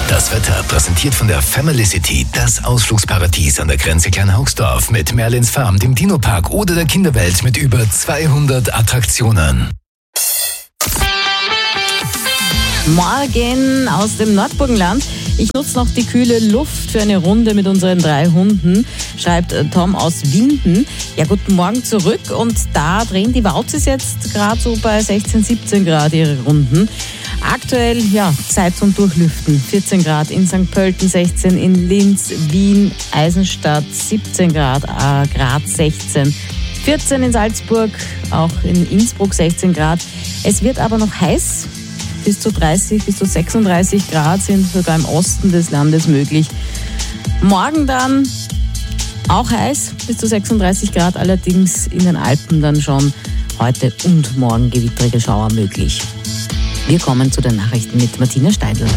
Das Wetter präsentiert von der Family City, das Ausflugsparadies an der Grenze Kleinhaugsdorf mit Merlins Farm, dem Dino-Park oder der Kinderwelt mit über 200 Attraktionen. Morgen aus dem Nordburgenland. Ich nutze noch die kühle Luft für eine Runde mit unseren 3 Hunden, schreibt Tom aus Winden. Ja, guten Morgen zurück. Und da drehen die Wauzis jetzt gerade so bei 16, 17 Grad ihre Runden. Aktuell, ja, Zeit zum Durchlüften. 14 Grad in St. Pölten, 16 in Linz, Wien, Eisenstadt, 17 Grad, Graz 16. 14 in Salzburg, auch in Innsbruck 16 Grad. Es wird aber noch heiß. Bis zu 30, bis zu 36 Grad sind sogar im Osten des Landes möglich. Morgen dann auch heiß, bis zu 36 Grad, allerdings in den Alpen dann schon heute und morgen gewittrige Schauer möglich. Wir kommen zu den Nachrichten mit Martina Steidl.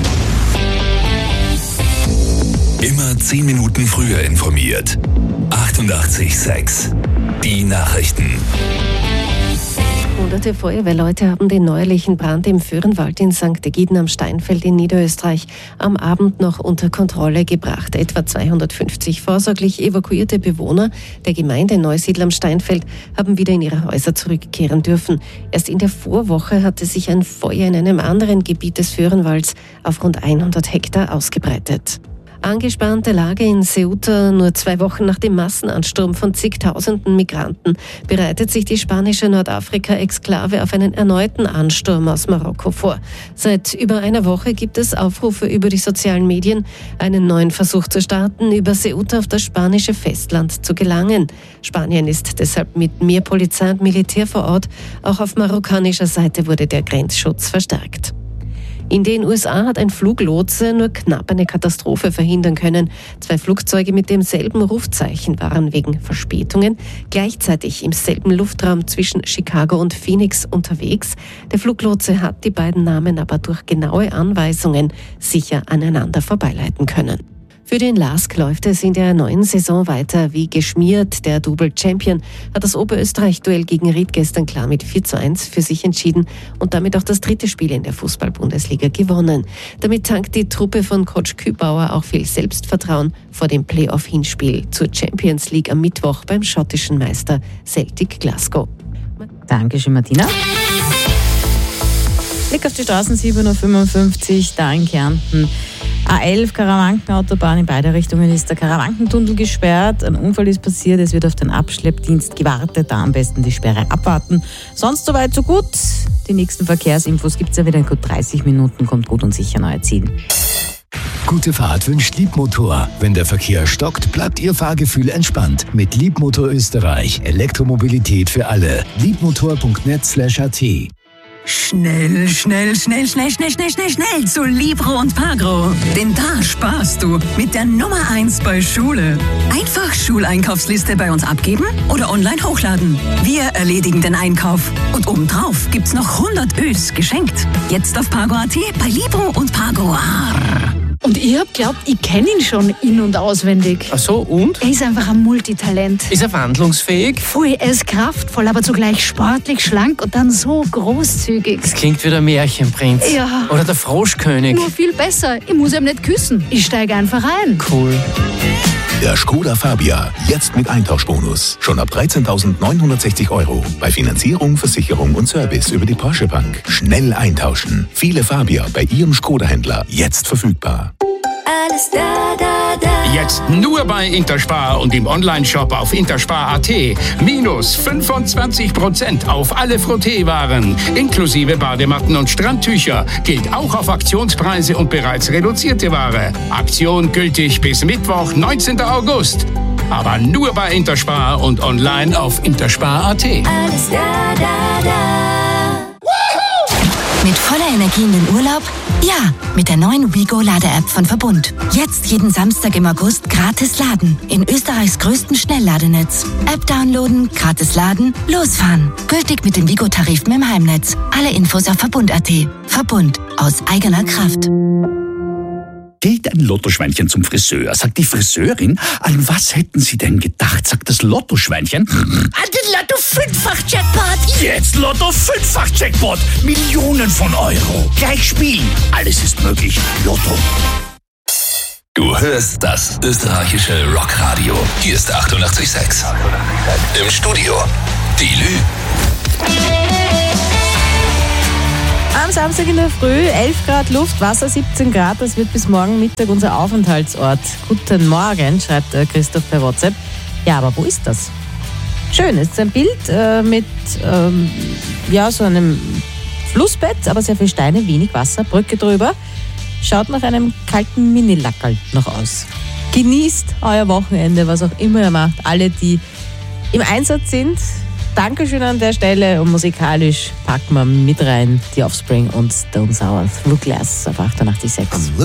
Immer 10 Minuten früher informiert. 88,6. Die Nachrichten. Hunderte Feuerwehrleute haben den neuerlichen Brand im Föhrenwald in St. Egiden am Steinfeld in Niederösterreich am Abend noch unter Kontrolle gebracht. Etwa 250 vorsorglich evakuierte Bewohner der Gemeinde Neusiedl am Steinfeld haben wieder in ihre Häuser zurückkehren dürfen. Erst in der Vorwoche hatte sich ein Feuer in einem anderen Gebiet des Föhrenwalds auf rund 100 Hektar ausgebreitet. Angespannte Lage in Ceuta. Nur 2 Wochen nach dem Massenansturm von zigtausenden Migranten bereitet sich die spanische Nordafrika-Exklave auf einen erneuten Ansturm aus Marokko vor. Seit über einer Woche gibt es Aufrufe über die sozialen Medien, einen neuen Versuch zu starten, über Ceuta auf das spanische Festland zu gelangen. Spanien ist deshalb mit mehr Polizei und Militär vor Ort. Auch auf marokkanischer Seite wurde der Grenzschutz verstärkt. In den USA hat ein Fluglotse nur knapp eine Katastrophe verhindern können. 2 Flugzeuge mit demselben Rufzeichen waren wegen Verspätungen gleichzeitig im selben Luftraum zwischen Chicago und Phoenix unterwegs. Der Fluglotse hat die beiden Namen aber durch genaue Anweisungen sicher aneinander vorbeileiten können. Für den LASK läuft es in der neuen Saison weiter wie geschmiert. Der Double Champion hat das Oberösterreich-Duell gegen Ried gestern klar mit 4:1 für sich entschieden und damit auch das 3. Spiel in der Fußball-Bundesliga gewonnen. Damit tankt die Truppe von Coach Kübauer auch viel Selbstvertrauen vor dem Playoff-Hinspiel zur Champions League am Mittwoch beim schottischen Meister Celtic Dankeschön, Martina. Blick auf die Straßen, 7:55 Uhr, da in Kärnten. A11 Karawanken-Autobahn in beide Richtungen ist der Karawankentunnel gesperrt. Ein Unfall ist passiert, es wird auf den Abschleppdienst gewartet. Da am besten die Sperre abwarten. Sonst soweit so gut. Die nächsten Verkehrsinfos gibt es ja wieder in gut 30 Minuten. Kommt gut und sicher an euer Ziel. Gute Fahrt wünscht Liebmotor. Wenn der Verkehr stockt, bleibt Ihr Fahrgefühl entspannt. Mit Liebmotor Österreich. Elektromobilität für alle. Liebmotor.net/at. Schnell zu Libro und Pagro. Denn da sparst du mit der Nummer 1 bei Schule. Einfach Schuleinkaufsliste bei uns abgeben oder online hochladen. Wir erledigen den Einkauf. Und obendrauf gibt's noch 100 Ös geschenkt. Jetzt auf Pagro.at bei Libro und Pagro. Und ich hab glaubt, ich kenne ihn schon in- und auswendig. Ach so, und? Er ist einfach ein Multitalent. Ist er wandlungsfähig? Voll, er ist kraftvoll, aber zugleich sportlich, schlank und dann so großzügig. Das klingt wie der Märchenprinz. Ja. Oder der Froschkönig. Nur viel besser. Ich muss ihm nicht küssen. Ich steige einfach ein. Cool. Der Skoda Fabia, jetzt mit Eintauschbonus. Schon ab 13.960 €. Bei Finanzierung, Versicherung und Service über die Porsche Bank. Schnell eintauschen. Viele Fabia bei Ihrem Skoda-Händler. Jetzt verfügbar. Alles da, da, da. Jetzt nur bei Interspar und im Onlineshop auf interspar.at. Minus 25% auf alle Frotteewaren. Inklusive Badematten und Strandtücher. Gilt auch auf Aktionspreise und bereits reduzierte Ware. Aktion gültig bis Mittwoch, 19. August. Aber nur bei Interspar und online auf interspar.at. Alles da, da, da. Mit voller Energie in den Urlaub? Ja, mit der neuen WeGo-Lade-App von Verbund. Jetzt jeden Samstag im August gratis laden. In Österreichs größten Schnellladenetz. App downloaden, gratis laden, losfahren. Gültig mit den WeGo-Tarifen im Heimnetz. Alle Infos auf Verbund.at. Verbund. Aus eigener Kraft. Geht ein Lottoschweinchen zum Friseur, sagt die Friseurin, an was hätten Sie denn gedacht? Sagt das Lottoschweinchen, an den Lotto-Fünffach-Jackpot. Jetzt Lotto-Fünffach-Jackpot. Millionen von Euro. Gleich spielen. Alles ist möglich. Lotto. Du hörst das österreichische Rockradio. Hier ist 88,6. Im Studio die Lü. Am Samstag in der Früh 11 Grad Luft, Wasser 17 Grad. Das wird bis morgen Mittag unser Aufenthaltsort. Guten Morgen, schreibt Christoph per WhatsApp. Ja, aber wo ist das? Schön, es ist ein Bild mit so einem Flussbett, aber sehr viele Steine, wenig Wasser, Brücke drüber. Schaut nach einem kalten Mini-Lackerl noch aus. Genießt euer Wochenende, was auch immer ihr macht. Alle, die im Einsatz sind, Dankeschön an der Stelle, und musikalisch packen wir mit rein die Offspring und Stone Sour Through Glass auf 88,6.